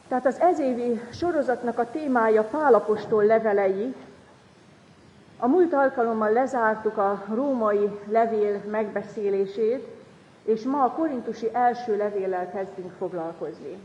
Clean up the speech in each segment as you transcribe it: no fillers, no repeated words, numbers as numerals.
Tehát az ezévi sorozatnak a témája Pál apostol levelei. A múlt alkalommal lezártuk a római levél megbeszélését, és ma a korintusi első levéllel kezdünk foglalkozni.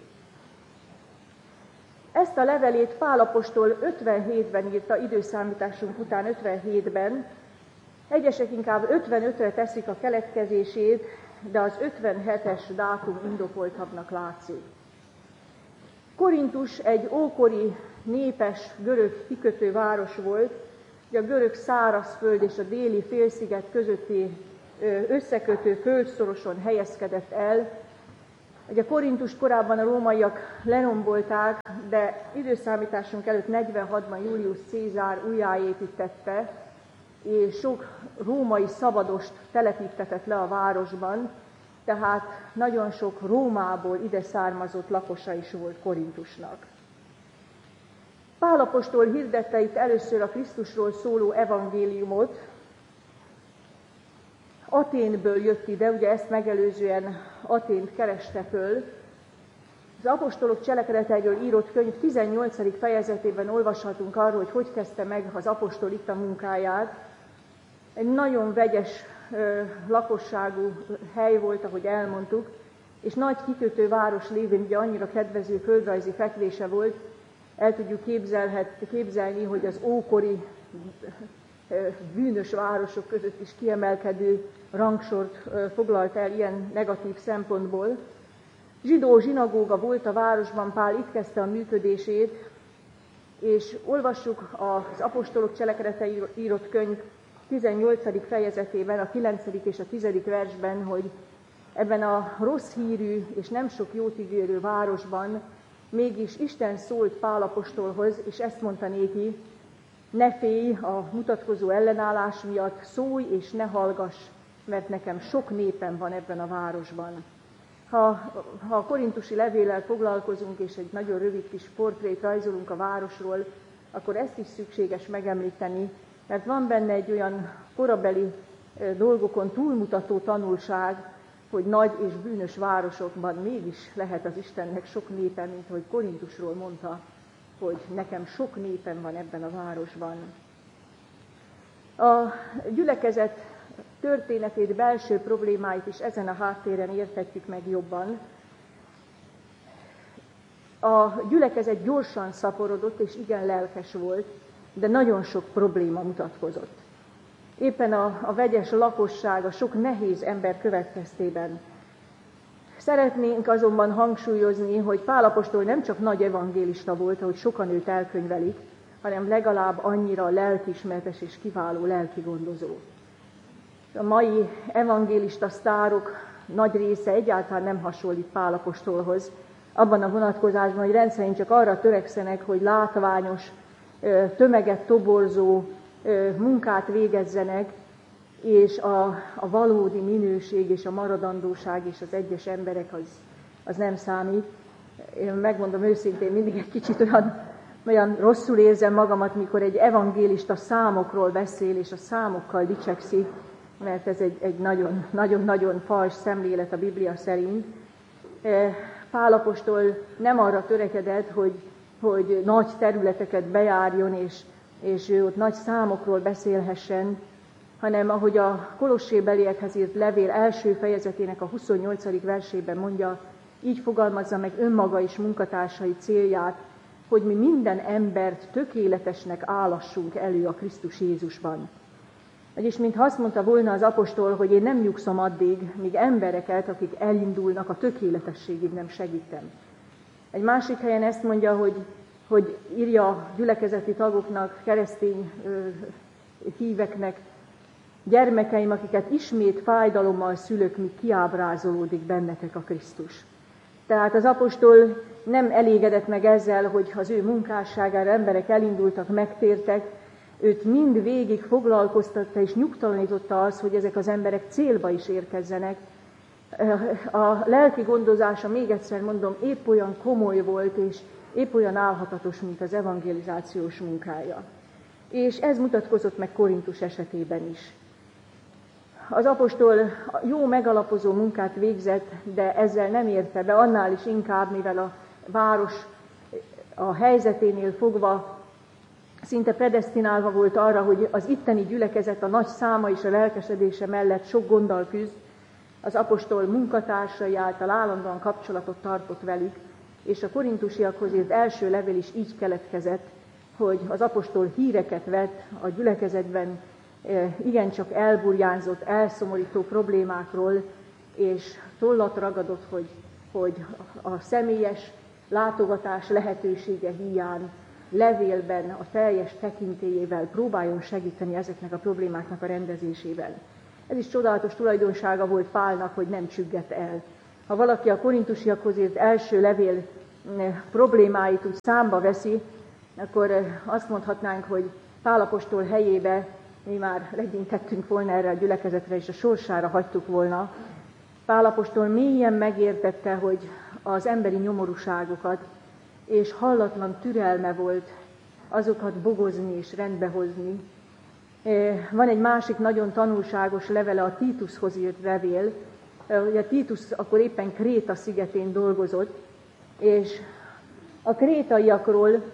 Ezt a levelét Pál apostol 57-ben írta, időszámításunk után 57-ben, egyesek inkább 55-re teszik a keletkezését, de az 57-es dátum indokoltabbnak látszik. Korintus egy ókori, népes, görög kikötő város volt, a görög szárazföld és a déli félsziget közötti összekötő földszoroson helyezkedett el. Ugye Korintust korábban a rómaiak lerombolták, de időszámításunk előtt 46-ban Julius Cézár újjáépítette, és sok római szabadost telepítetett le a városban, tehát nagyon sok Rómából ide származott lakosa is volt Korintusnak. Pál apostol hirdette itt először a Krisztusról szóló evangéliumot. Aténből jött ide, ugye ezt megelőzően Atént kereste föl. Az apostolok cselekedeteiről írott könyv 18. fejezetében olvashatunk arról, hogy kezdte meg az apostol itt a munkáját. Egy nagyon vegyes lakosságú hely volt, ahogy elmondtuk, és nagy kikötő város lévén ugye annyira kedvező földrajzi fekvése volt, el tudjuk képzelni, hogy az ókori bűnös városok között is kiemelkedő rangsort foglalt el ilyen negatív szempontból. Zsidó zsinagóga volt a városban, Pál itt kezdte a működését, és olvassuk az apostolok cselekedetei írott könyv 18. fejezetében, a 9. és a 10. versben, hogy ebben a rossz hírű és nem sok jót ígérő városban mégis Isten szólt Pál apostolhoz, és ezt mondta néki: ne félj a mutatkozó ellenállás miatt, szólj és ne hallgass, mert nekem sok népem van ebben a városban. Ha a korintusi levéllel foglalkozunk, és egy nagyon rövid kis portrét rajzolunk a városról, akkor ezt is szükséges megemlíteni, mert van benne egy olyan korabeli dolgokon túlmutató tanulság, hogy nagy és bűnös városokban mégis lehet az Istennek sok népe, mint ahogy Korintusról mondta, hogy nekem sok népem van ebben a városban. A gyülekezet történetét, belső problémáit is ezen a háttéren érthetjük meg jobban. A gyülekezet gyorsan szaporodott, és igen lelkes volt, de nagyon sok probléma mutatkozott. Éppen a vegyes lakosság, a sok nehéz ember következtében. Szeretnénk azonban hangsúlyozni, hogy Pál apostol nem csak nagy evangélista volt, ahogy sokan őt elkönyvelik, hanem legalább annyira lelkiismeretes és kiváló lelkigondozó. A mai evangélista sztárok nagy része egyáltalán nem hasonlít Pál apostolhoz, abban a vonatkozásban, hogy rendszerint csak arra törekszenek, hogy látványos, tömeget toborzó munkát végezzenek, és a valódi minőség és a maradandóság és az egyes emberek az nem számít. Én megmondom őszintén, mindig egy kicsit olyan rosszul érzem magamat, mikor egy evangélista számokról beszél, és a számokkal dicsekszik, mert ez egy nagyon-nagyon fals szemlélet a Biblia szerint. Pál apostol nem arra törekedett, hogy nagy területeket bejárjon, és ő ott nagy számokról beszélhessen, hanem ahogy a kolossébeliekhez írt levél első fejezetének a 28. versében mondja, így fogalmazza meg önmaga és munkatársai célját, hogy mi minden embert tökéletesnek állassunk elő a Krisztus Jézusban. Vagyis mintha azt mondta volna az apostol, hogy én nem nyugszom addig, míg embereket, akik elindulnak, a tökéletességig nem segítem. Egy másik helyen ezt mondja, hogy írja a gyülekezeti tagoknak, keresztény híveknek: gyermekeim, akiket ismét fájdalommal szülök, míg kiábrázolódik bennetek a Krisztus. Tehát az apostol nem elégedett meg ezzel, hogy az ő munkásságára emberek elindultak, megtértek, őt mind végig foglalkoztatta és nyugtalanította az, hogy ezek az emberek célba is érkezzenek. A lelki gondozása, még egyszer mondom, épp olyan komoly volt, és épp olyan álhatatos, mint az evangelizációs munkája. És ez mutatkozott meg Korintus esetében is. Az apostol jó megalapozó munkát végzett, de ezzel nem érte be, annál is inkább, mivel a város a helyzeténél fogva szinte predesztinálva volt arra, hogy az itteni gyülekezet a nagy száma és a lelkesedése mellett sok gonddal küzd, az apostol munkatársai által állandóan kapcsolatot tartott velük, és a korintusiakhoz írt első levél is így keletkezett, hogy az apostol híreket vett a gyülekezetben igencsak elburjánzott, elszomorító problémákról, és tollat ragadott, hogy a személyes látogatás lehetősége hiány levélben a teljes tekintélyével próbáljon segíteni ezeknek a problémáknak a rendezésében. Ez is csodálatos tulajdonsága volt Pálnak, hogy nem csüggett el. Ha valaki a korintusiakhoz írt első levél problémáit úgy számba veszi, akkor azt mondhatnánk, hogy Pál apostol helyébe mi már legyintettünk volna erre a gyülekezetre, és a sorsára hagytuk volna. Pál apostol mélyen megértette, hogy az emberi nyomorúságokat, és hallatlan türelme volt azokat bogozni és rendbehozni. Van egy másik nagyon tanulságos levele, a Títuszhoz írt levél. Ugye Títusz akkor éppen Kréta szigetén dolgozott, és a krétaiakról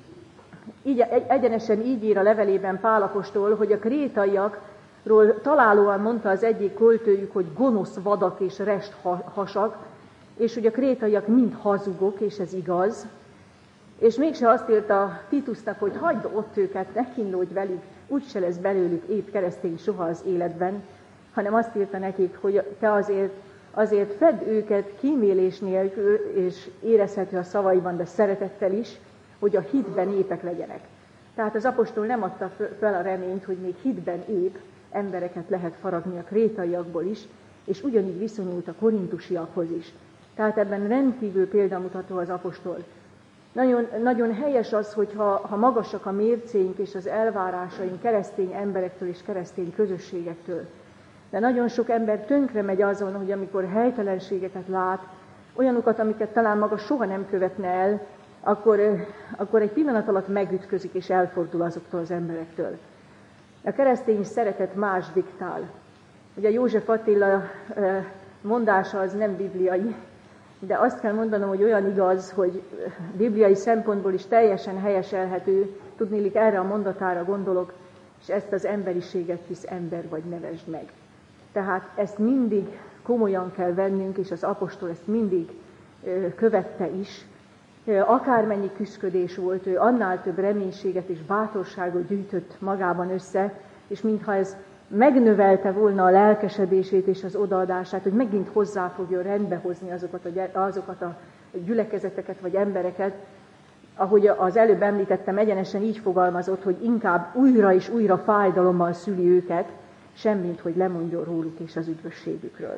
egyenesen így ír a levelében Pál apostol, hogy a krétaiakról találóan mondta az egyik költőjük, hogy gonosz vadak és resthasak, és hogy a krétaiak mind hazugok, és ez igaz. És mégse azt írta Títusznak, hogy hagyd ott őket, ne kínlódj velük, úgyse lesz belőlük épp keresztény soha az életben, hanem azt írta nekik, hogy te azért fedd őket kímélés nélkül, és érezhető a szavaiban, de szeretettel is, hogy a hitben épek legyenek. Tehát az apostol nem adta fel a reményt, hogy még hitben ép embereket lehet faragni a krétaiakból is, és ugyanígy viszonyult a korintusiakhoz is. Tehát ebben rendkívül példamutató az apostol. Nagyon, nagyon helyes az, hogyha magasak a mércénk és az elvárásaink keresztény emberektől és keresztény közösségektől. De nagyon sok ember tönkre megy azon, hogy amikor helytelenségeket lát, olyanokat, amiket talán maga soha nem követne el, akkor egy pillanat alatt megütközik és elfordul azoktól az emberektől. A keresztény szeretet más diktál. Ugye József Attila mondása az nem bibliai, de azt kell mondanom, hogy olyan igaz, hogy bibliai szempontból is teljesen helyeselhető, tudniillik erre a mondatára gondolok, és ezt az emberiséget hisz ember vagy nevesd meg. Tehát ezt mindig komolyan kell vennünk, és az apostol ezt mindig követte is. Akármennyi küszködés volt, ő annál több reménységet és bátorságot gyűjtött magában össze, és mintha ez megnövelte volna a lelkesedését és az odaadását, hogy megint hozzá fogja rendbehozni azokat a gyülekezeteket vagy embereket, ahogy az előbb említettem, egyenesen így fogalmazott, hogy inkább újra és újra fájdalommal szüli őket, semmint, hogy lemondjon róluk és az üdvösségükről.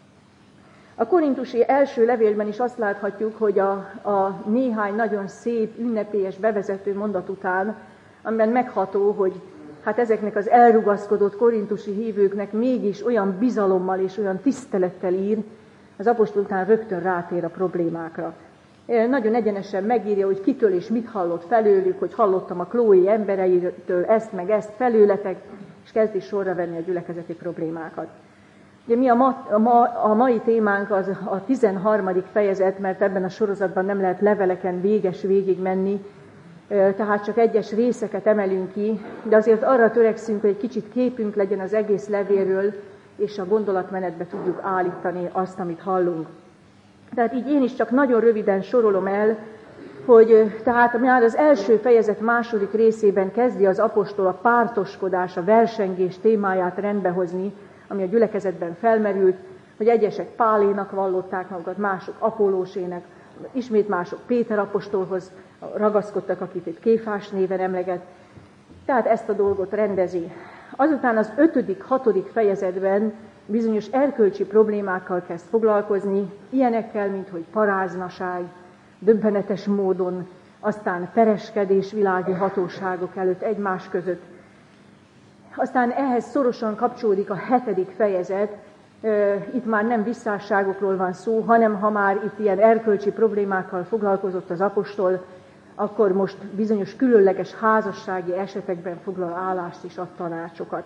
A korintusi első levélben is azt láthatjuk, hogy a néhány nagyon szép, ünnepélyes bevezető mondat után, amiben megható, hogy hát ezeknek az elrugaszkodott korintusi hívőknek mégis olyan bizalommal és olyan tisztelettel ír, az apostol után rögtön rátér a problémákra. Nagyon egyenesen megírja, hogy kitől és mit hallott felőlük, hogy hallottam a Klóé embereitől ezt meg ezt felőletek, és kezdi sorra venni a gyülekezeti problémákat. Ugye a mai témánk az a 13. fejezet, mert ebben a sorozatban nem lehet leveleken végig menni, tehát csak egyes részeket emelünk ki, de azért arra törekszünk, hogy egy kicsit képünk legyen az egész levélről, és a gondolatmenetbe tudjuk állítani azt, amit hallunk. Tehát így én is csak nagyon röviden sorolom el, hogy tehát már az első fejezet második részében kezdi az apostol a pártoskodás, a versengés témáját rendbehozni, ami a gyülekezetben felmerült, hogy egyesek Pálénak vallották magukat, mások Apollósének, ismét mások Péter apostolhoz ragaszkodtak, akit itt Kéfás néven emleget. Tehát ezt a dolgot rendezi. Azután az 5.-6. fejezetben bizonyos erkölcsi problémákkal kezd foglalkozni, ilyenekkel, mint hogy paráznaság, döbbenetes módon, aztán pereskedés világi hatóságok előtt egymás között. Aztán ehhez szorosan kapcsolódik a 7. fejezet, itt már nem visszásságokról van szó, hanem ha már itt ilyen erkölcsi problémákkal foglalkozott az apostol, akkor most bizonyos különleges házassági esetekben foglal állást és ad tanácsokat.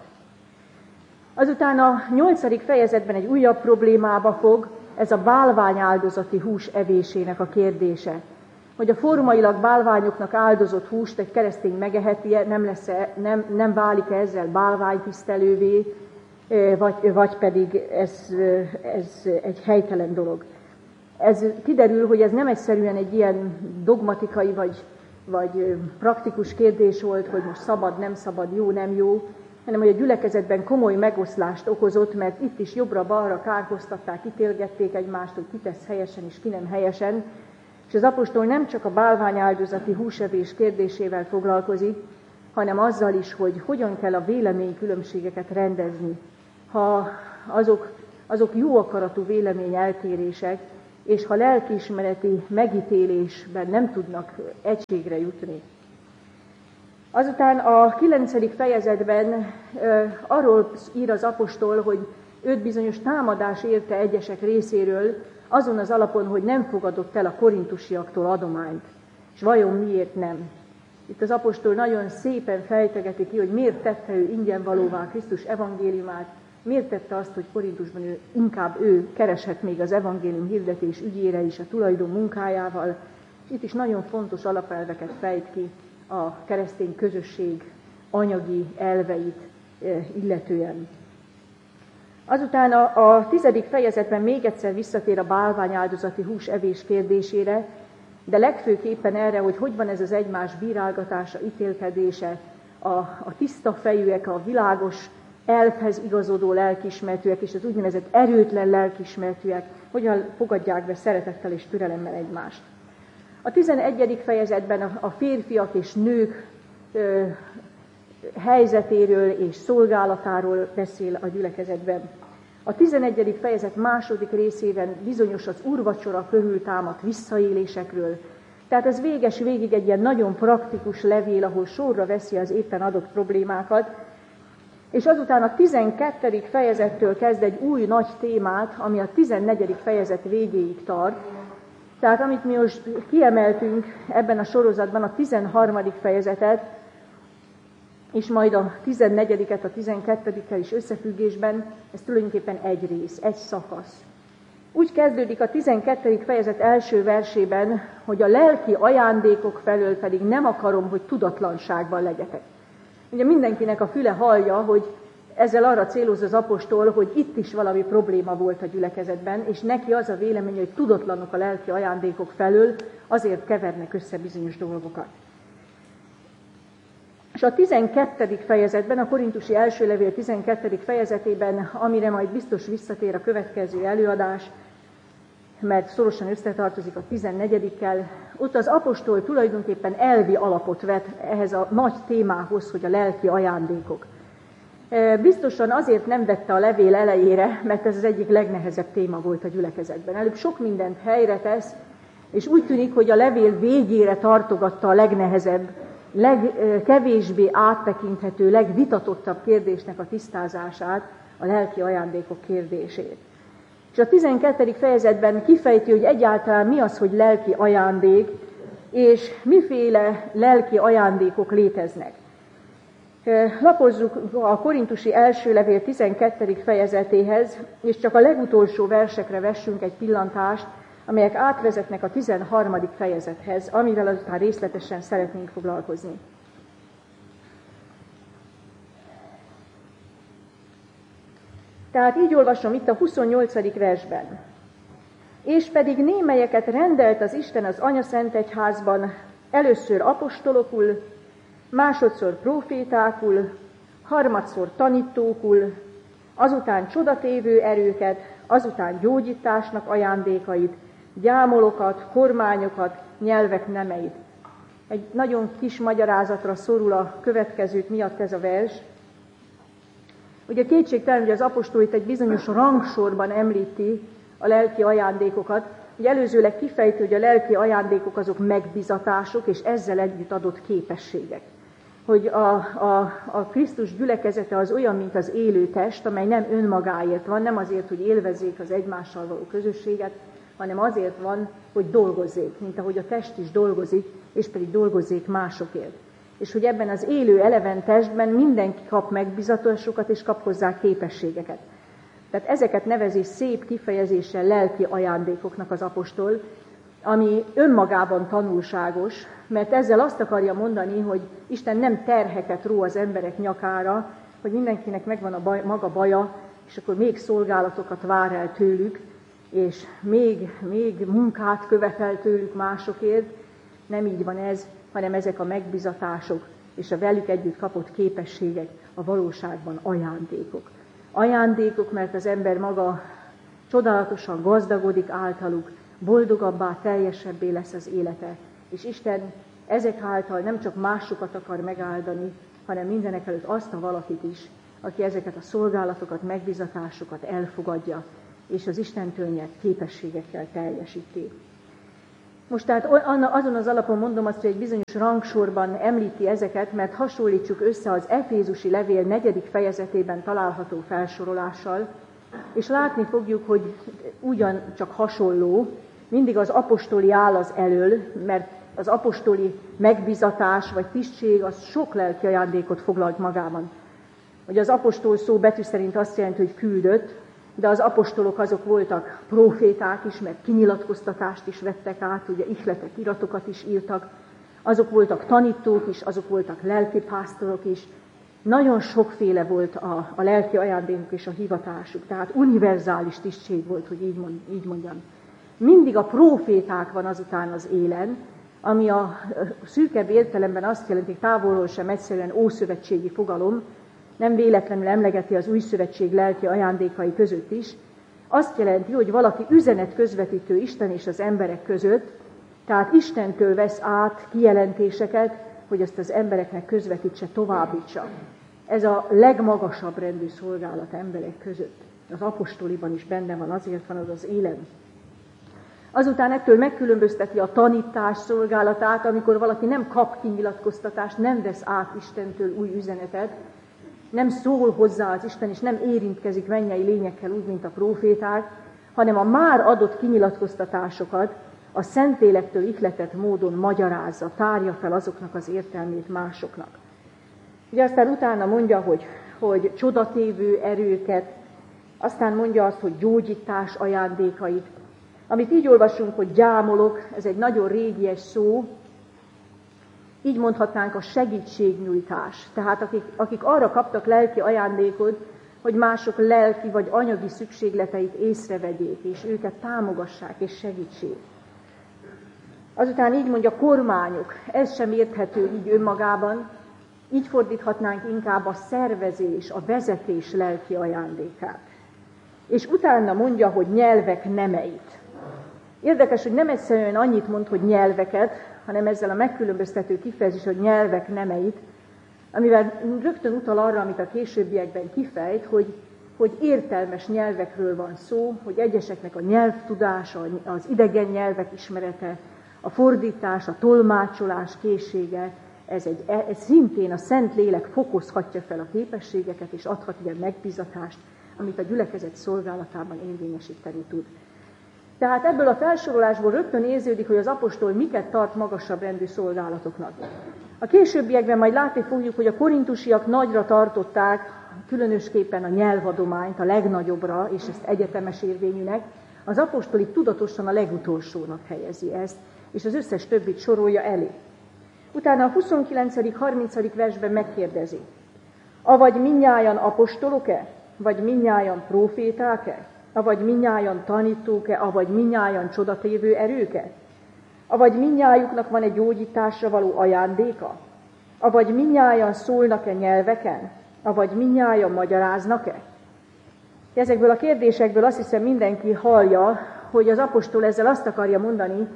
Azután a 8. fejezetben egy újabb problémába fog, ez a bálványáldozati hús evésének a kérdése. hogy a formailag bálványoknak áldozott húst egy keresztény megeheti-e, nem válik ezzel bálványtisztelővé, vagy pedig ez egy helytelen dolog. Ez kiderül, hogy ez nem egyszerűen egy ilyen dogmatikai vagy praktikus kérdés volt, hogy most szabad, nem szabad, jó, nem jó, hanem hogy a gyülekezetben komoly megoszlást okozott, mert itt is jobbra-balra kárhoztatták, ítélgették egymást, hogy ki tesz helyesen és ki nem helyesen, és az apostol nem csak a bálványáldozati húsevés kérdésével foglalkozik, hanem azzal is, hogy hogyan kell a véleménykülönbségeket rendezni, ha azok jó akaratú véleményeltérések, és ha lelkiismereti megítélésben nem tudnak egységre jutni. Azután a 9. fejezetben arról ír az apostol, hogy őt bizonyos támadás érte egyesek részéről, azon az alapon, hogy nem fogadott el a korintusiaktól adományt. És vajon miért nem? Itt az apostol nagyon szépen fejtegeti ki, hogy miért tette ő ingyen valóvá Krisztus evangéliumát, miért tette azt, hogy Korintusban inkább ő kereshet még az evangélium hirdetés ügyére is a tulajdon munkájával. Itt is nagyon fontos alapelveket fejt ki a keresztény közösség anyagi elveit illetően. Azután a 10. fejezetben még egyszer visszatér a bálványáldozati hús evés kérdésére, de legfőképpen erre, hogy van ez az egymás bírálgatása, ítélkedése, a tiszta fejűek, a világos elfhez igazodó lelkiismertűek és az úgynevezett erőtlen lelkiismertűek hogyan fogadják be szeretettel és türelemmel egymást. A 11. fejezetben a férfiak és nők helyzetéről és szolgálatáról beszél a gyülekezetben. A 11. fejezet második részében bizonyos az úrvacsora körül támadt visszaélésekről. Tehát ez végig egy ilyen nagyon praktikus levél, ahol sorra veszi az éppen adott problémákat, és azután a 12. fejezettől kezd egy új nagy témát, ami a 14. fejezet végéig tart. Tehát amit mi most kiemeltünk ebben a sorozatban, a 13. fejezetet, és majd a 14-et, a 12-kel is összefüggésben, ez tulajdonképpen egy rész, egy szakasz. Úgy kezdődik a 12. fejezet első versében, hogy a lelki ajándékok felől pedig nem akarom, hogy tudatlanságban legyetek. Ugye mindenkinek a füle hallja, hogy ezzel arra céloz az apostol, hogy itt is valami probléma volt a gyülekezetben, és neki az a véleménye, hogy tudatlanok a lelki ajándékok felől, azért kevernek össze bizonyos dolgokat. És a 12. fejezetben, a korintusi első levél 12. fejezetében, amire majd biztos visszatér a következő előadás, mert szorosan összetartozik a 14-kel, ott az apostol tulajdonképpen elvi alapot vet ehhez a nagy témához, hogy a lelki ajándékok. Biztosan azért nem vette a levél elejére, mert ez az egyik legnehezebb téma volt a gyülekezetben. Előbb sok mindent helyre tesz, és úgy tűnik, hogy a levél végére tartogatta a legnehezebb, legkevésbé áttekinthető, legvitatottabb kérdésnek a tisztázását, a lelki ajándékok kérdését. És a 12. fejezetben kifejti, hogy egyáltalán mi az, hogy lelki ajándék, és miféle lelki ajándékok léteznek. Lapozzuk a korintusi első levél 12. fejezetéhez, és csak a legutolsó versekre vessünk egy pillantást, amelyek átvezetnek a 13. fejezethez, amivel azután részletesen szeretnénk foglalkozni. Tehát így olvasom itt a 28. versben. És pedig némelyeket rendelt az Isten az anyaszentegyházban, először apostolokul, másodszor prófétákul, harmadszor tanítókul, azután csodatévő erőket, azután gyógyításnak ajándékait, gyámolokat, kormányokat, nyelvek nemeit. Egy nagyon kis magyarázatra szorul a következők miatt ez a vers. Ugye kétségtelen, hogy az apostol itt egy bizonyos rangsorban említi a lelki ajándékokat. Ugye előzőleg kifejti, hogy a lelki ajándékok azok megbizatások, és ezzel együtt adott képességek. Hogy a Krisztus gyülekezete az olyan, mint az élő test, amely nem önmagáért van, nem azért, hogy élvezzék az egymással való közösséget, hanem azért van, hogy dolgozzék, mint ahogy a test is dolgozik, és pedig dolgozzék másokért. És hogy ebben az élő, eleven testben mindenki kap megbizatásokat, és kap hozzá képességeket. Tehát ezeket nevezi szép kifejezéssel lelki ajándékoknak az apostol. ami önmagában tanulságos, mert ezzel azt akarja mondani, hogy Isten nem terheket ró az emberek nyakára, hogy mindenkinek megvan a maga baja, és akkor még szolgálatokat vár el tőlük, és még munkát követel tőlük másokért. Nem így van ez, hanem ezek a megbizatások és a velük együtt kapott képességek a valóságban ajándékok. Ajándékok, mert az ember maga csodálatosan gazdagodik általuk, boldogabbá, teljesebbé lesz az élete. És Isten ezek által nem csak másokat akar megáldani, hanem mindenekelőtt azt a valakit is, aki ezeket a szolgálatokat, megbizatásokat elfogadja, és az Istentől nyert képességekkel teljesíti. Most tehát azon az alapon mondom azt, hogy egy bizonyos rangsorban említi ezeket, mert hasonlítsuk össze az Efézusi levél 4. fejezetében található felsorolással, és látni fogjuk, hogy ugyancsak hasonló, mindig az apostoli áll az elől, mert az apostoli megbizatás vagy tisztség az sok lelki ajándékot foglalt magában. Ugye az apostol szó betű szerint azt jelenti, hogy küldött, de az apostolok azok voltak próféták is, mert kinyilatkoztatást is vettek át, ugye ihletek, iratokat is írtak, azok voltak tanítók is, azok voltak lelkipásztorok is. Nagyon sokféle volt a lelki ajándékok és a hivatásuk, tehát univerzális tisztség volt, hogy így mondjam. Mindig a próféták van azután az élen, ami a szűkebb értelemben azt jelenti, hogy távolról sem egyszerűen ószövetségi fogalom, nem véletlenül emlegeti az új szövetség lelki ajándékai között is. Azt jelenti, hogy valaki üzenet közvetítő Isten és az emberek között, tehát Istentől vesz át kijelentéseket, hogy ezt az embereknek közvetítse, továbbítsa. Ez a legmagasabb rendű szolgálat emberek között. Az apostoliban is benne van, azért van az az élen. Azután ettől megkülönbözteti a tanítás szolgálatát, amikor valaki nem kap kinyilatkoztatást, nem vesz át Istentől új üzenetet, nem szól hozzá az Isten, és nem érintkezik mennyei lényekkel úgy, mint a próféták, hanem a már adott kinyilatkoztatásokat a Szentlélektől ihletett módon magyarázza, tárja fel azoknak az értelmét másoknak. Ugye aztán utána mondja, hogy csodatévő erőket, aztán mondja azt, hogy gyógyítás ajándékait. Amit így olvasunk, hogy gyámolok, ez egy nagyon régies szó, így mondhatnánk a segítségnyújtás. Tehát akik arra kaptak lelki ajándékot, hogy mások lelki vagy anyagi szükségleteit észrevegyék, és őket támogassák és segítsék. Azután így mondja kormányok, ez sem érthető így önmagában, így fordíthatnánk inkább a szervezés, a vezetés lelki ajándékát. És utána mondja, hogy nyelvek nemeit. Érdekes, hogy nem egyszerűen annyit mond, hogy nyelveket, hanem ezzel a megkülönböztető kifejezés, hogy nyelvek nemeit, amivel rögtön utal arra, amit a későbbiekben kifejt, hogy értelmes nyelvekről van szó, hogy egyeseknek a nyelvtudása, az idegen nyelvek ismerete, a fordítás, a tolmácsolás készsége, ez szintén a Szentlélek fokozhatja fel a képességeket, és adhat ilyen megbizatást, amit a gyülekezet szolgálatában érvényesíteni tud. Tehát ebből a felsorolásból rögtön érződik, hogy az apostol miket tart magasabb rendű szolgálatoknak. A későbbiekben majd látni fogjuk, hogy a korintusiak nagyra tartották, különösképpen a nyelvadományt, a legnagyobbra, és ezt egyetemes érvényűnek, az apostoli tudatosan a legutolsónak helyezi ezt, és az összes többit sorolja elé. Utána a 29.-30. versben megkérdezi, avagy mindnyájan apostolok-e, vagy mindnyájan próféták-e, avagy mindnyájan tanítók-e, avagy mindnyájan csodatévő erők-e, avagy mindnyájuknak van egy gyógyításra való ajándéka, avagy mindnyájan szólnak-e nyelveken, avagy mindnyájan magyaráznak-e. Ezekből a kérdésekből azt hiszem mindenki hallja, hogy az apostol ezzel azt akarja mondani,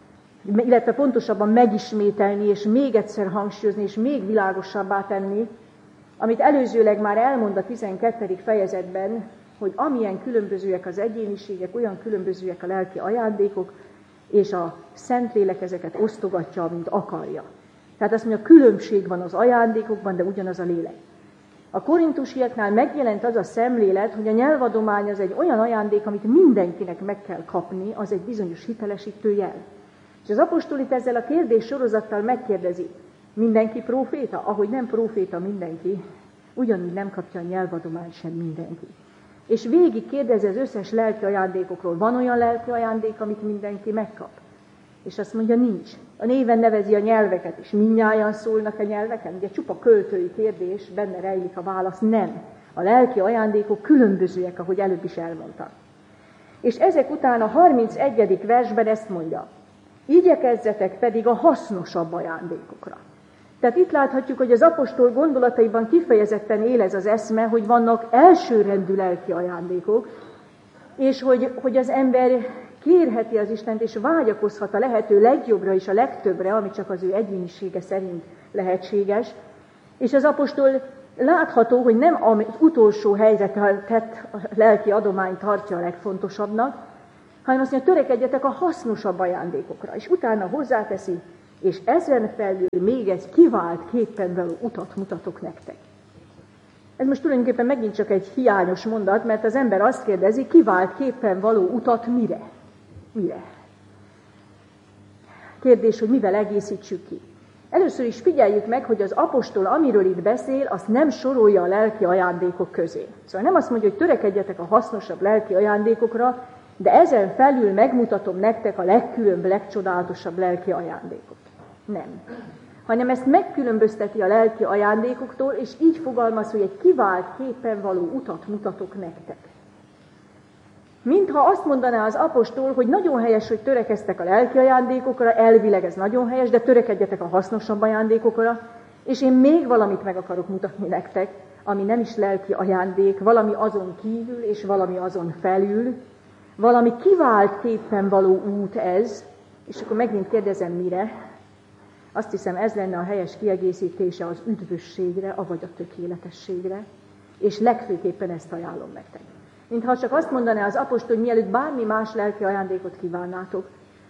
illetve pontosabban megismételni, és még egyszer hangsúlyozni, és még világosabbá tenni, amit előzőleg már elmond a 12. fejezetben, hogy amilyen különbözőek az egyéniségek, olyan különbözőek a lelki ajándékok, és a Szentlélek ezeket osztogatja, mint akarja. Tehát azt mondja, különbség van az ajándékokban, de ugyanaz a lélek. A korintusiaknál megjelent az a szemlélet, hogy a nyelvadomány az egy olyan ajándék, amit mindenkinek meg kell kapni, az egy bizonyos hitelesítő jel. És az apostol itt ezzel a kérdés sorozattal megkérdezi, mindenki próféta? Ahogy nem próféta mindenki, ugyanúgy nem kapja a nyelvadományt sem mindenki. És végig kérdezi az összes lelki ajándékokról. Van olyan lelki ajándék, amit mindenki megkap? És azt mondja, nincs. A néven nevezi a nyelveket, és mindnyájan szólnak a nyelveken. Ugye csupa költői kérdés, benne rejlik a válasz, nem. A lelki ajándékok különbözőek, ahogy előbb is elmondtam. És ezek után a 31. versben ezt mondja, igyekezzetek pedig a hasznosabb ajándékokra. Tehát itt láthatjuk, hogy az apostol gondolataiban kifejezetten él ez az eszme, hogy vannak elsőrendű lelki ajándékok, és hogy az ember kérheti az Istent, és vágyakozhat a lehető legjobbra és a legtöbbre, ami csak az ő egyénisége szerint lehetséges. És az apostol látható, hogy nem az utolsó helyre tett lelki adományt tartja a legfontosabbnak, hanem azt mondja, törekedjetek a hasznosabb ajándékokra. És utána hozzáteszi, és ezen felül még egy kivált képpen való utat mutatok nektek. Ez most tulajdonképpen megint csak egy hiányos mondat, mert az ember azt kérdezi, kivált képpen való utat mire? Mire? Kérdés, hogy mivel egészítsük ki. Először is figyeljük meg, hogy az apostol, amiről itt beszél, azt nem sorolja a lelki ajándékok közé. Szóval nem azt mondja, hogy törekedjetek a hasznosabb lelki ajándékokra, de ezen felül megmutatom nektek a legkülönbb, legcsodálatosabb lelki ajándékot. Nem. Hanem ezt megkülönbözteti a lelki ajándékoktól, és így fogalmaz, hogy egy kivált képen való utat mutatok nektek. Mintha azt mondaná az apostol, hogy nagyon helyes, hogy törekeztek a lelki ajándékokra, elvileg ez nagyon helyes, de törekedjetek a hasznosabb ajándékokra, és én még valamit meg akarok mutatni nektek, ami nem is lelki ajándék, valami azon kívül és valami azon felül, valami kivált képpen való út ez, és akkor megint kérdezem, mire? Azt hiszem, ez lenne a helyes kiegészítése az üdvösségre, avagy a tökéletességre, és legfőképpen ezt ajánlom nektek. Mintha csak azt mondaná az apostol, hogy mielőtt bármi más lelki ajándékot kívánnátok,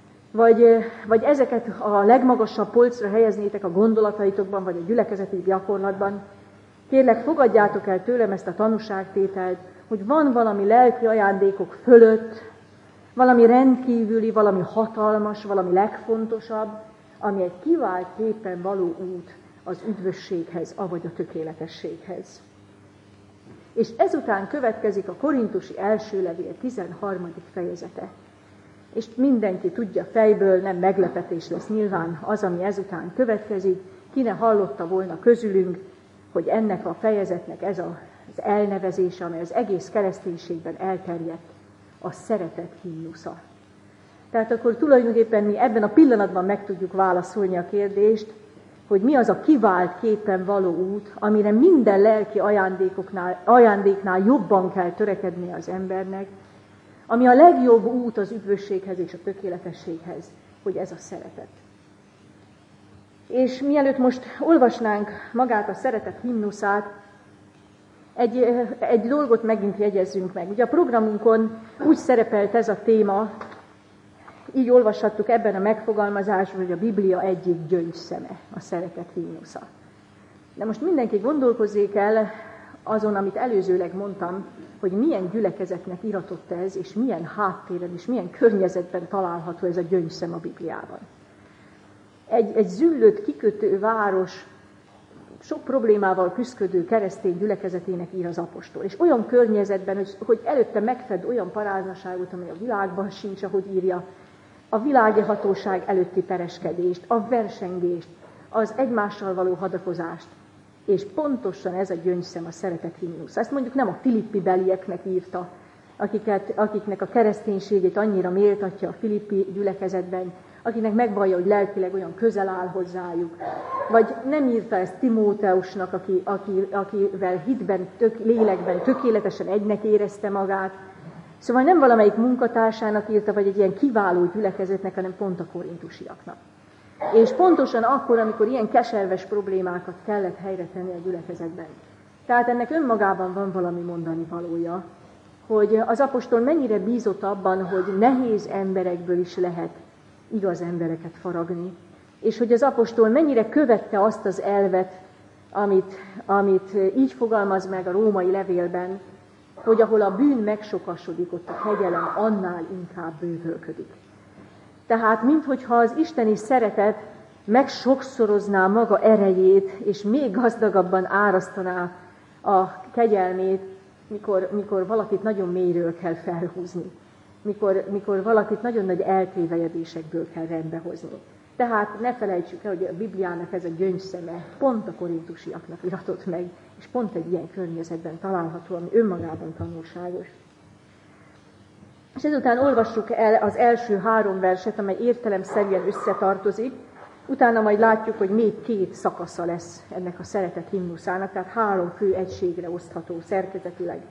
vagy ezeket a legmagasabb polcra helyeznétek a gondolataitokban, vagy a gyülekezeti gyakorlatban, kérlek, fogadjátok el tőlem ezt a tanúságtételt, hogy van valami lelki ajándékok fölött, valami rendkívüli, valami hatalmas, valami legfontosabb, ami egy kivált képen való út az üdvösséghez, avagy a tökéletességhez. És ezután következik a Korintusi első levél 13. fejezete. És mindenki tudja fejből, nem meglepetés lesz nyilván az, ami ezután következik. Ki ne hallotta volna közülünk, hogy ennek a fejezetnek ez az elnevezése, amely az egész kereszténységben elterjedt, a szeretet himnusza. Tehát akkor tulajdonképpen mi ebben a pillanatban meg tudjuk válaszolni a kérdést, hogy mi az a kivált képen való út, amire minden lelki ajándéknál jobban kell törekednie az embernek, ami a legjobb út az üdvösséghez és a tökéletességhez, hogy ez a szeretet. És mielőtt most olvasnánk magát a szeretet himnuszát, egy dolgot megint jegyezzünk meg. Ugye a programunkon úgy szerepelt ez a téma, így olvashattuk ebben a megfogalmazásban, hogy a Biblia egyik gyöngyszeme, a szeretet himnusza. De most mindenki gondolkozzék el azon, amit előzőleg mondtam, hogy milyen gyülekezetnek iratott ez, és milyen háttéren, és milyen környezetben található ez a gyöngyszem a Bibliában. Egy züllött, kikötő város, sok problémával küszködő keresztény gyülekezetének ír az apostol. És olyan környezetben, hogy előtte megfed olyan paráznaságot, amely a világban sincs, ahogy írja, a világi hatóság előtti pereskedést, a versengést, az egymással való hadakozást. És pontosan ez a gyöngyszem, a szeretet himnusz. Ezt mondjuk nem a filippi belieknek írta, akiknek a kereszténységét annyira méltatja a filippi gyülekezetben, akinek megvallja, hogy lelkileg olyan közel áll hozzájuk. Vagy nem írta ezt Timóteusnak, akivel hitben, lélekben tökéletesen egynek érezte magát. Szóval nem valamelyik munkatársának írta, vagy egy ilyen kiváló gyülekezetnek, hanem pont a korintusiaknak. És pontosan akkor, amikor ilyen keserves problémákat kellett helyre tenni a gyülekezetben. Tehát ennek önmagában van valami mondani valója, hogy az apostol mennyire bízott abban, hogy nehéz emberekből is lehet igaz embereket faragni, és hogy az apostol mennyire követte azt az elvet, amit így fogalmaz meg a római levélben, hogy ahol a bűn megsokasodik, ott a kegyelem annál inkább bővölködik. Tehát, minthogyha az isteni szeretet megsokszorozná maga erejét, és még gazdagabban árasztaná a kegyelmét, mikor valakit nagyon mélyről kell felhúzni. mikor valakit nagyon nagy eltévejedésekből kell rendbehozni. Tehát ne felejtsük el, hogy a Bibliának ez a gyöngyszeme pont a korintusiaknak iratott meg, és pont egy ilyen környezetben található, ami önmagában tanulságos. És ezután olvassuk el az első 3 verset, amely értelemszerűen összetartozik, utána majd látjuk, hogy még 2 szakasza lesz ennek a szeretet himnuszának, tehát 3 fő egységre osztható szerkezetileg.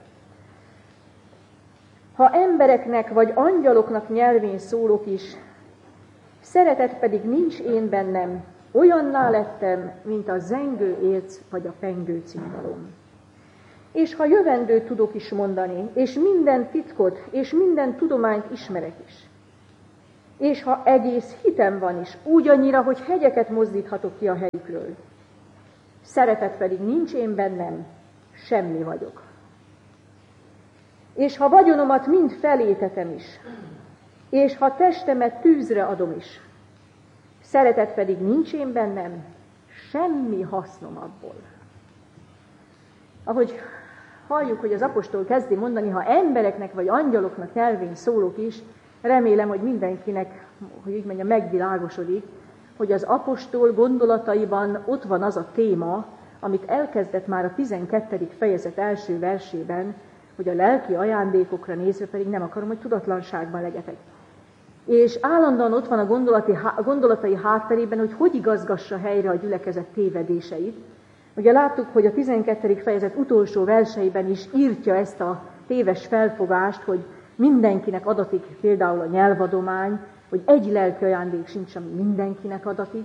Ha embereknek vagy angyaloknak nyelvén szólok is, szeretet pedig nincs én bennem, olyanná lettem, mint a zengő érc vagy a pengő cimbalom. És ha jövendőt tudok is mondani, és minden titkot, és minden tudományt ismerek is, és ha egész hitem van is, úgy annyira, hogy hegyeket mozdíthatok ki a helyükről, szeretet pedig nincs én bennem, semmi vagyok. És ha vagyonomat mind felétetem is, és ha testemet tűzre adom is, szeretet pedig nincs én bennem, semmi hasznom abból. Ahogy halljuk, hogy az apostol kezdi mondani, ha embereknek vagy angyaloknak nyelvén szólok is, remélem, hogy mindenkinek, hogy így mondja, megvilágosodik, hogy az apostol gondolataiban ott van az a téma, amit elkezdett már a 12. fejezet első versében, hogy a lelki ajándékokra nézve pedig nem akarom, hogy tudatlanságban legyetek. És állandóan ott van a gondolatai hátterében, hogy igazgassa helyre a gyülekezet tévedéseit. Ugye láttuk, hogy a 12. fejezet utolsó verseiben is írtja ezt a téves felfogást, hogy mindenkinek adatik például a nyelvadomány, hogy egy lelki ajándék sincs, ami mindenkinek adatik,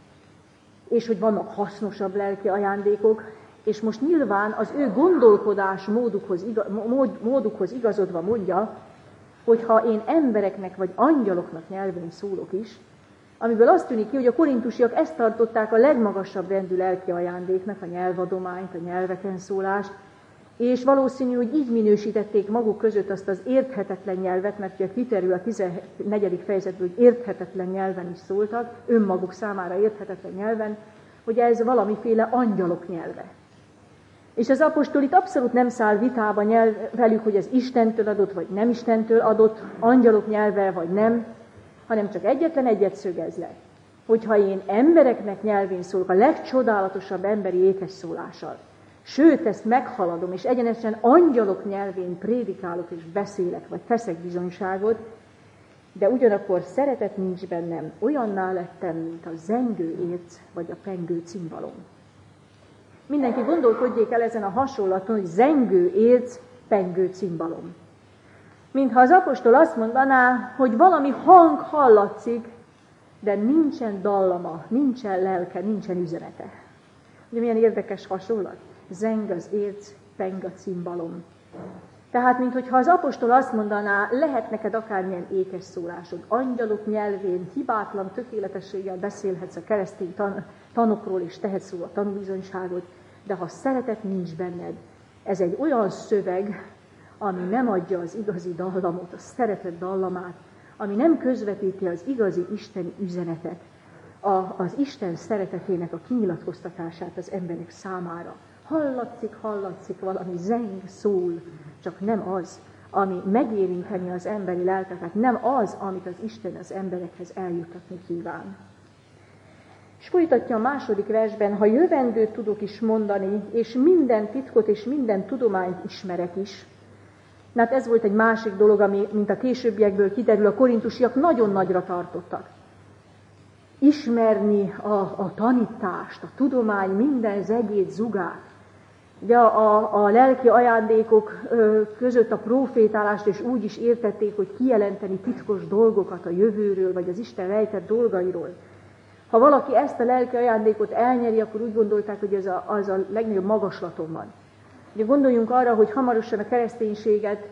és hogy vannak hasznosabb lelki ajándékok, és most nyilván az ő gondolkodás módukhoz igazodva mondja, hogy ha én embereknek vagy angyaloknak nyelvén szólok is, amiből azt tűnik ki, hogy a korintusiak ezt tartották a legmagasabb rendű lelki ajándéknak, a nyelvadományt, a nyelveken szólást, és valószínű, hogy így minősítették maguk között azt az érthetetlen nyelvet, mert ugye kiterül a 14. fejezetből, hogy érthetetlen nyelven is szóltak, önmaguk számára érthetetlen nyelven, hogy ez valamiféle angyalok nyelve. És az apostol itt abszolút nem száll vitába velük, hogy ez Istentől adott, vagy nem Istentől adott, angyalok nyelve, vagy nem, hanem csak egyetlen egyet szögez le, hogyha én embereknek nyelvén szólok, a legcsodálatosabb emberi ékes szólással, sőt, ezt meghaladom, és egyenesen angyalok nyelvén prédikálok és beszélek, vagy teszek bizonyságot, de ugyanakkor szeretet nincs bennem, olyanná lettem, mint a zengő érc, vagy a pengő cimbalom. Mindenki gondolkodjék el ezen a hasonlaton, hogy zengő érc, pengő cimbalom. Mintha az apostol azt mondaná, hogy valami hang hallatszik, de nincsen dallama, nincsen lelke, nincsen üzenete. Ugye milyen érdekes hasonlat? Zeng az érc, peng a cimbalom. Tehát, mintha az apostol azt mondaná, lehet neked akármilyen ékes szólásod, angyalok nyelvén, hibátlan tökéletességgel beszélhetsz a keresztény tanokról, és tehetsz róla tanúbizonyságot, de ha szeretet nincs benned, ez egy olyan szöveg, ami nem adja az igazi dallamot, a szeretet dallamát, ami nem közvetíti az igazi isteni üzenetet, az Isten szeretetének a kinyilatkoztatását az emberek számára. Hallatszik valami zeng, szól, csak nem az, ami megérinteni az emberi lelkeket, nem az, amit az Isten az emberekhez eljuttatni kíván. És folytatja a második versben, ha jövendőt tudok is mondani, és minden titkot és minden tudományt ismerek is. Hát ez volt egy másik dolog, ami, mint a későbbiekből kiderül, a korintusiak nagyon nagyra tartottak. Ismerni a tanítást, a tudomány minden zegét, zugát. Ugye a lelki ajándékok között a profétálást is úgy is értették, hogy kijelenteni titkos dolgokat a jövőről, vagy az Isten rejtett dolgairól. Ha valaki ezt a lelki ajándékot elnyeri, akkor úgy gondolták, hogy az a legnagyobb magaslaton van. Ugye gondoljunk arra, hogy hamarosan a kereszténységet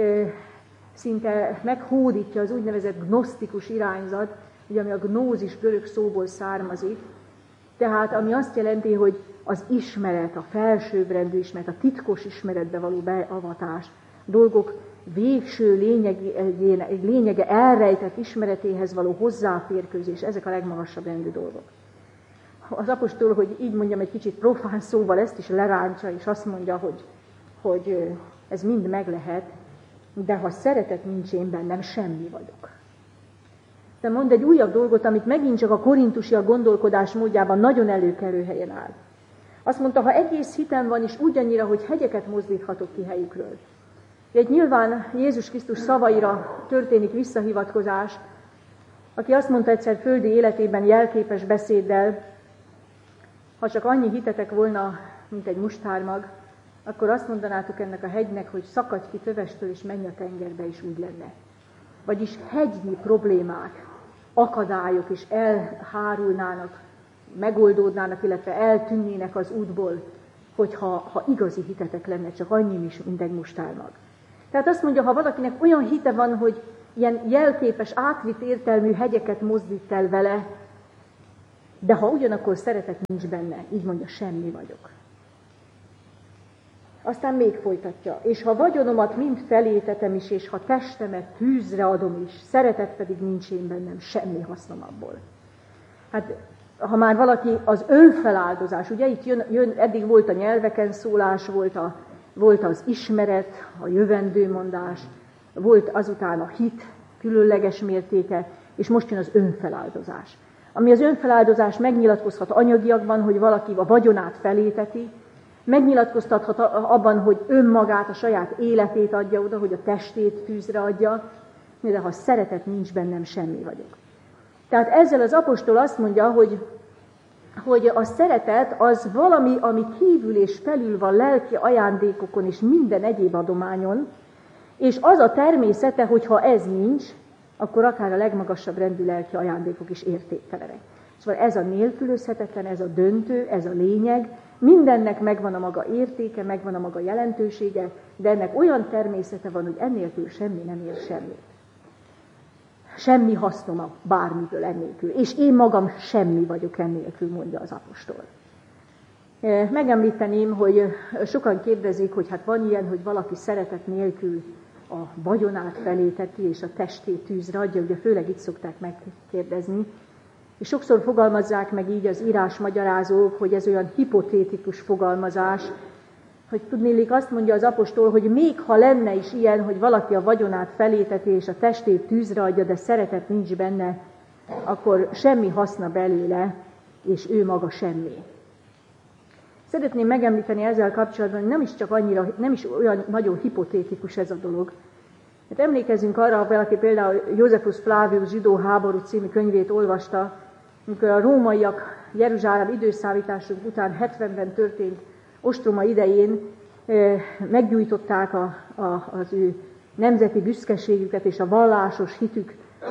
szinte meghódítja az úgynevezett gnosztikus irányzat, ugye, ami a gnózis görög szóból származik, tehát ami azt jelenti, hogy az ismeret, a felsőbbrendű ismeret, a titkos ismeretbe való beavatás, dolgok végső lényege elrejtett ismeretéhez való hozzáférkőzés, ezek a legmagasabb rendű dolgok. Az apostol, hogy így mondjam egy kicsit profán szóval, ezt is lerántja, és azt mondja, hogy ez mind meg lehet, de ha szeretet nincs én bennem, semmi vagyok. De mond egy újabb dolgot, amit megint csak a korintusiak gondolkodás módjában nagyon előkelő helyen áll. Azt mondta, ha egész hitem van, és ugyannyira, hogy hegyeket mozdíthatok ki helyükről. Egy nyilván Jézus Krisztus szavaira történik visszahivatkozás, aki azt mondta egyszer földi életében jelképes beszéddel, ha csak annyi hitetek volna, mint egy mustármag, akkor azt mondanátok ennek a hegynek, hogy szakadj ki tövestől, és menj a tengerbe, is úgy lenne. Vagyis hegynyi problémák, akadályok is elhárulnának, megoldódnának, illetve eltűnnének az útból, hogyha igazi hitetek lenne, csak annyi is, mint egy mustármag. Tehát azt mondja, ha valakinek olyan hite van, hogy ilyen jelképes, átvitt értelmű hegyeket mozdít el vele, de ha ugyanakkor szeretet nincs benne, így mondja, semmi vagyok. Aztán még folytatja, és ha vagyonomat mind felétetem is, és ha testemet tűzre adom is, szeretet pedig nincs én bennem, semmi hasznom abból. Hát, ha már valaki az önfeláldozás, ugye itt jön, eddig volt a nyelveken szólás, volt az ismeret, a jövendőmondás, volt azután a hit különleges mértéke, és most jön az önfeláldozás. Ami az önfeláldozás megnyilatkozhat anyagiakban, hogy valaki a vagyonát feléteti, megnyilatkoztathat abban, hogy önmagát, a saját életét adja oda, hogy a testét tűzre adja, de ha szeretet nincs bennem, semmi vagyok. Tehát ezzel az apostol azt mondja, hogy a szeretet az valami, ami kívül és felül van lelki ajándékokon és minden egyéb adományon, és az a természete, hogy ha ez nincs, akkor akár a legmagasabb rendű lelki ajándékok is értéktelenek. Szóval ez a nélkülözhetetlen, ez a döntő, ez a lényeg, mindennek megvan a maga értéke, megvan a maga jelentősége, de ennek olyan természete van, hogy ennélkül semmi nem ér semmit. Semmi hasznom bármiből ennélkül, és én magam semmi vagyok ennélkül, mondja az apostol. Megemlíteném, hogy sokan kérdezik, hogy hát van ilyen, hogy valaki szeretet nélkül a vagyonát feléteti, és a testét tűzre adja, ugye főleg itt szokták megkérdezni, és sokszor fogalmazzák meg így az írásmagyarázók, hogy ez olyan hipotétikus fogalmazás, hogy tudnélik azt mondja az apostol, hogy még ha lenne is ilyen, hogy valaki a vagyonát feléteti és a testét tűzre adja, de szeretet nincs benne, akkor semmi haszna belőle, és ő maga semmi. Szeretném megemlíteni ezzel kapcsolatban, hogy nem is olyan nagyon hipotétikus ez a dolog. Hát emlékezzünk arra, ha valaki például Josephus Flavius zsidó háború című könyvét olvasta, amikor a rómaiak Jeruzsálem időszámításuk után 70-ben történt ostroma idején meggyújtották az ő nemzeti büszkeségüket és a vallásos hitük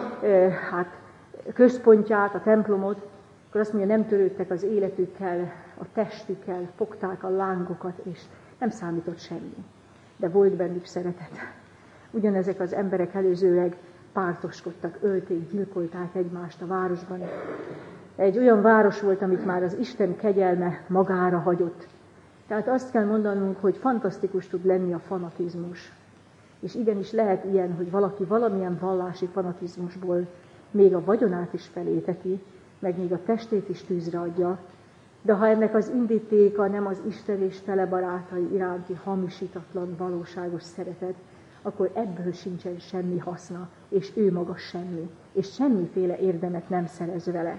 központját, a templomot, akkor azt mondja, nem törődtek az életükkel, a testükkel, fogták a lángokat, és nem számított semmi. De volt bennük szeretet. Ugyanezek az emberek előzőleg pártoskodtak, ölték, gyilkolták egymást a városban. Egy olyan város volt, amit már az Isten kegyelme magára hagyott. Tehát azt kell mondanunk, hogy fantasztikus tud lenni a fanatizmus. És igenis lehet ilyen, hogy valaki valamilyen vallási fanatizmusból még a vagyonát is feléteti, meg még a testét is tűzre adja, de ha ennek az indítéka nem az Isten és tele barátai iránti hamisítatlan, valóságos szeretet, akkor ebből sincsen semmi haszna, és ő maga semmi, és semmiféle érdemet nem szerez vele.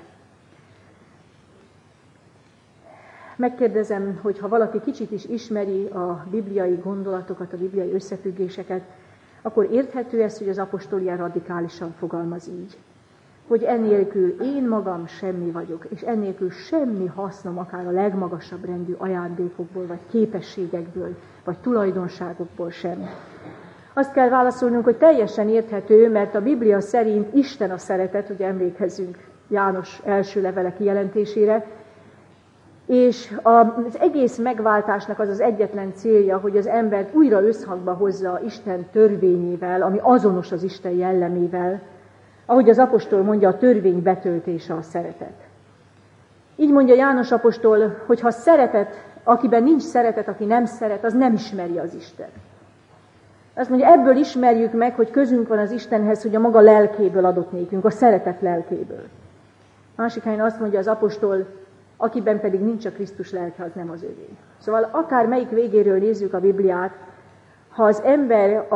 Megkérdezem, hogy ha valaki kicsit is ismeri a bibliai gondolatokat, a bibliai összefüggéseket, akkor érthető ez, hogy az apostol ilyen radikálisan fogalmaz így. Hogy ennélkül én magam semmi vagyok, és ennélkül semmi hasznom akár a legmagasabb rendű ajándékokból, vagy képességekből, vagy tulajdonságokból sem. Azt kell válaszolnunk, hogy teljesen érthető, mert a Biblia szerint Isten a szeretet, ugye emlékezzünk János első levele kijelentésére, és az egész megváltásnak az az egyetlen célja, hogy az embert újra összhangba hozza Isten törvényével, ami azonos az Isten jellemével, ahogy az apostol mondja, a törvény betöltése a szeretet. Így mondja János apostol, hogy ha szeretet, akiben nincs szeretet, aki nem szeret, az nem ismeri az Isten. Azt mondja, ebből ismerjük meg, hogy közünk van az Istenhez, hogy a maga lelkéből adott nékünk, a szeretet lelkéből. Másik helyen azt mondja az apostol, akiben pedig nincs a Krisztus lelke, az nem az övé. Szóval akár melyik végéről nézzük a Bibliát, ha az ember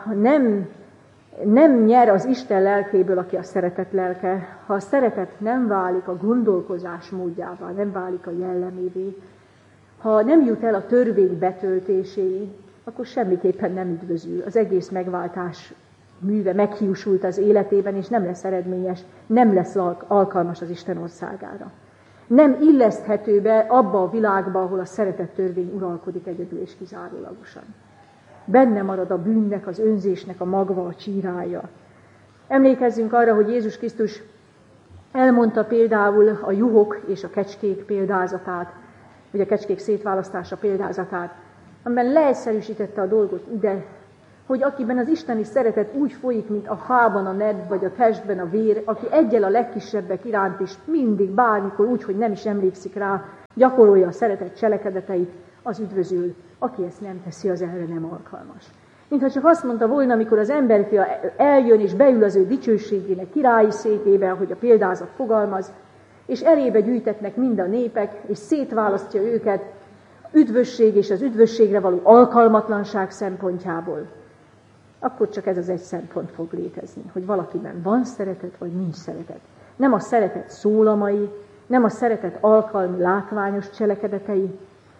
nem nyer az Isten lelkéből, aki a szeretet lelke, ha a szeretet nem válik a gondolkozás módjává, nem válik a jellemévé, ha nem jut el a törvény betöltéséig, akkor semmiképpen nem üdvözül. Az egész megváltás műve meghiúsult az életében, és nem lesz eredményes, nem lesz alkalmas az Isten országára. Nem illeszthető be abba a világba, ahol a szeretet törvény uralkodik egyedül és kizárólagosan. Benne marad a bűnnek, az önzésnek a magva, a csírája. Emlékezzünk arra, hogy Jézus Krisztus elmondta például a juhok és a kecskék példázatát, vagy a kecskék szétválasztása példázatát, amiben leegyszerűsítette a dolgot ide, hogy akiben az isteni szeretet úgy folyik, mint a hában a nedv, vagy a testben a vér, aki egyel a legkisebbek iránt is mindig, bármikor úgy, hogy nem is emlékszik rá, gyakorolja a szeretet cselekedeteit, az üdvözül, aki ezt nem teszi, az erre nem alkalmas. Mintha csak azt mondta volna, amikor az emberfia eljön és beül az ő dicsőségének királyi székébe, ahogy a példázat fogalmaz, és elébe gyűjtetnek mind a népek, és szétválasztja őket üdvösség és az üdvösségre való alkalmatlanság szempontjából, akkor csak ez az egy szempont fog létezni, hogy valakiben van szeretet, vagy nincs szeretet. Nem a szeretet szólamai, nem a szeretet alkalmi, látványos cselekedetei,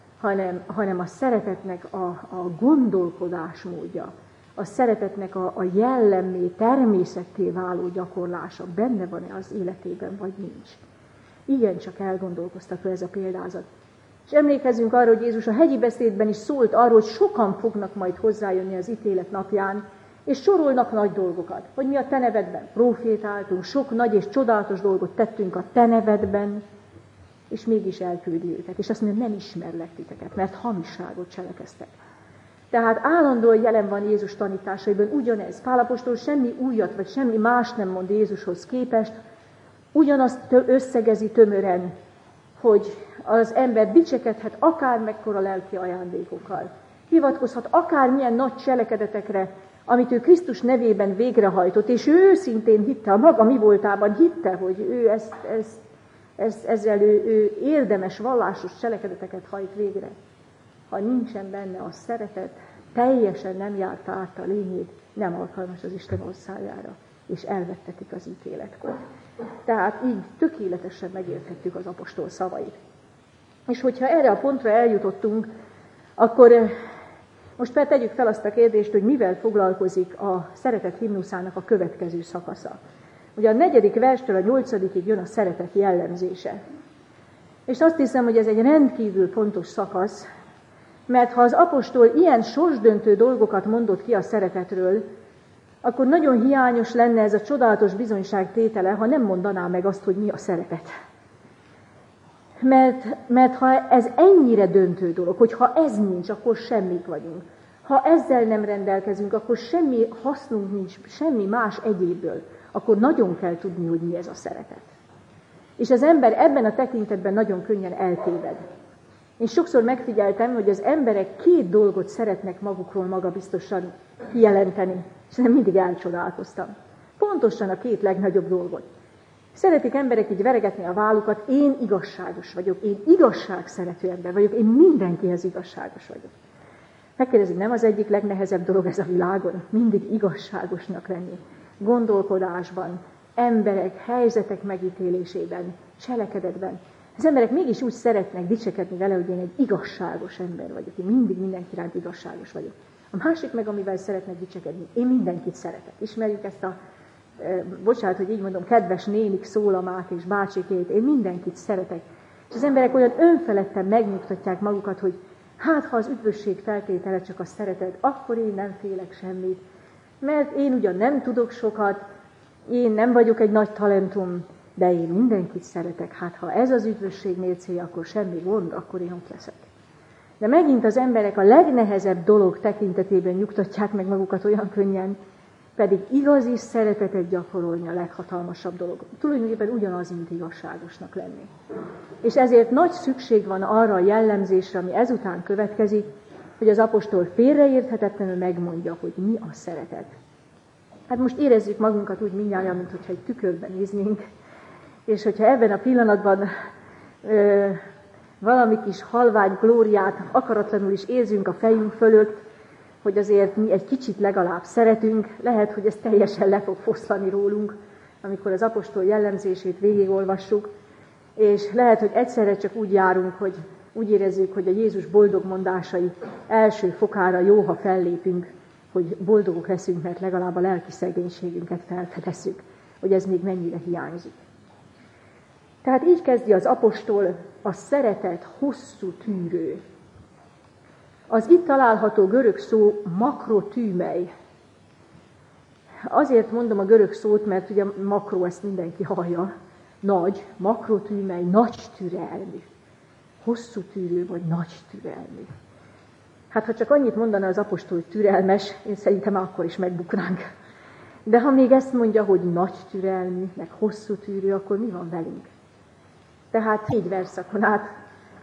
hanem a szeretetnek a gondolkodásmódja, a szeretetnek a jellemmé, természetté váló gyakorlása benne van-e az életében, vagy nincs. Igen, csak elgondolkoztató ez a példázat. És emlékezzünk arra, hogy Jézus a hegyi beszédben is szólt arról, hogy sokan fognak majd hozzájönni az ítélet napján, és sorolnak nagy dolgokat, hogy mi a te nevedben profétáltunk, sok nagy és csodálatos dolgot tettünk a te nevedben, és mégis elküldi őket. És azt mondja, nem ismerlek titeket, mert hamiságot cselekeztek. Tehát állandóan jelen van Jézus tanításaiban ugyanez. Pál apostol semmi újat, vagy semmi más nem mond Jézushoz képest, ugyanazt összegezi tömören, hogy az ember dicsekedhet akár mekkora lelki ajándékokkal. Hivatkozhat akármilyen nagy cselekedetekre, amit ő Krisztus nevében végrehajtott, és ő őszintén hitte, a maga mi voltában hitte, hogy ő ezzel ő érdemes vallásos cselekedeteket hajt végre. Ha nincsen benne a szeretet, teljesen nem járta át a lényét, nem alkalmas az Isten országára, és elvettetik az ítéletkor. Tehát így tökéletesen megérthettük az apostol szavait. És hogyha erre a pontra eljutottunk, akkor most tegyük fel azt a kérdést, hogy mivel foglalkozik a szeretet himnuszának a következő szakasza. Ugye a 4. verstől a 8. jön a szeretet jellemzése. És azt hiszem, hogy ez egy rendkívül fontos szakasz, mert ha az apostol ilyen sorsdöntő dolgokat mondott ki a szeretetről, akkor nagyon hiányos lenne ez a csodálatos bizonyság tétele, ha nem mondaná meg azt, hogy mi a szeretet. Mert ha ez ennyire döntő dolog, hogy ha ez nincs, akkor semmik vagyunk. Ha ezzel nem rendelkezünk, akkor semmi hasznunk nincs, semmi más egyébből, akkor nagyon kell tudni, hogy mi ez a szeretet. És az ember ebben a tekintetben nagyon könnyen eltéved. Én sokszor megfigyeltem, hogy az emberek 2 dolgot szeretnek magukról magabiztosan kijelenteni, és nem mindig elcsodálkoztam. Pontosan a 2 legnagyobb dolgot. Szeretik emberek így veregetni a vállukat, én igazságos vagyok, én igazságszerető ember vagyok, én mindenkihez igazságos vagyok. Megkérdezik, nem az egyik legnehezebb dolog ez a világon, mindig igazságosnak lenni, gondolkodásban, emberek, helyzetek megítélésében, cselekedetben. Az emberek mégis úgy szeretnek dicsekedni vele, hogy én egy igazságos ember vagyok, én mindig mindenki iránt igazságos vagyok. A másik meg, amivel szeretnek dicsekedni, én mindenkit szeretek. Ismerjük ezt a, bocsánat, hogy így mondom, kedves nénik szólamát és bácsikét, én mindenkit szeretek. És az emberek olyan önfeledten megnyugtatják magukat, hogy hát, ha az üdvösség feltétele csak a szeretet, akkor én nem félek semmit. Mert én ugyan nem tudok sokat, én nem vagyok egy nagy talentum, de én mindenkit szeretek. Hát, ha ez az üdvösség mércéje, akkor semmi gond, akkor én ott leszek. De megint az emberek a legnehezebb dolog tekintetében nyugtatják meg magukat olyan könnyen, pedig igazi szeretetet gyakorolni a leghatalmasabb dolog. Tulajdonképpen ugyanaz, mint igazságosnak lenni. És ezért nagy szükség van arra a jellemzésre, ami ezután következik, hogy az apostol félreérthetetlenül megmondja, hogy mi a szeretet. Hát most érezzük magunkat úgy mindjárt, mintha egy tükörben néznénk, és hogyha ebben a pillanatban valami kis halvány glóriát akaratlanul is érzünk a fejünk fölött, hogy azért mi egy kicsit legalább szeretünk, lehet, hogy ez teljesen le fog foszlani rólunk, amikor az apostol jellemzését végigolvassuk, és lehet, hogy egyszerre csak úgy járunk, hogy úgy érezzük, hogy a Jézus boldog mondásai első fokára jó, ha fellépünk, hogy boldogok leszünk, mert legalább a lelki szegénységünket felfedezzük, hogy ez még mennyire hiányzik. Tehát így kezdi az apostol: a szeretet hosszú tűrő. Az itt található görög szó makrotűmei. Azért mondom a görög szót, mert ugye makro, ezt mindenki hallja, nagy, makrotűmei, nagy türelmű. Hosszú tűrő vagy nagy türelmű. Hát ha csak annyit mondana az apostol, hogy türelmes, én szerintem akkor is megbuknánk. De ha még ezt mondja, hogy nagy türelmű, meg hosszú tűrő, akkor mi van velünk? Tehát 4 verszakon át